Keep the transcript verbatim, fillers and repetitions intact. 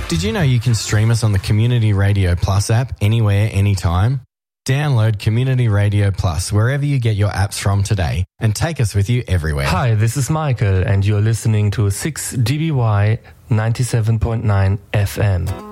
Did you know you can stream us on the Community Radio Plus app anywhere, anytime? Download Community Radio Plus wherever you get your apps from today and take us with you everywhere. Hi, this is Michael and you're listening to six D B Y ninety-seven point nine F M.